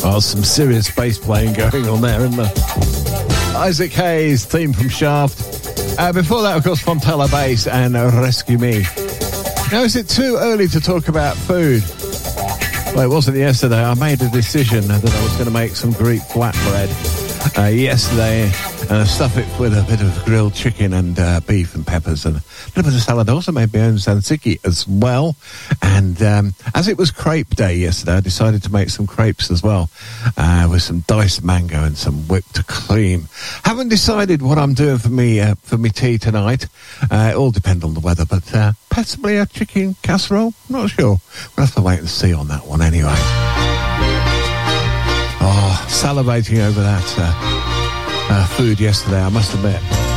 Oh, some serious bass playing going on there, isn't there? Isaac Hayes, theme from Shaft. Before that, of course, Fontella Bass and Rescue Me. Now, is it too early to talk about food? Well, it wasn't yesterday. I made a decision that I was going to make some Greek flatbread yesterday and stuff it with a bit of grilled chicken and beef and peppers and a little bit of salad. I also made my own tzatziki as well. And as it was crepe day yesterday, I decided to make some crepes as well with some diced mango and some whipped cream. Haven't decided what I'm doing for me tea tonight. It all depends on the weather, but possibly a chicken casserole. Not sure. We'll have to wait and see on that one anyway. Oh, salivating over that food yesterday, I must admit.